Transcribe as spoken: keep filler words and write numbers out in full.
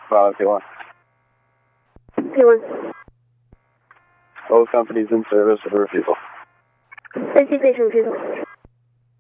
Bravo P one. P one. Both companies in service with a refusal. Safety station refusal.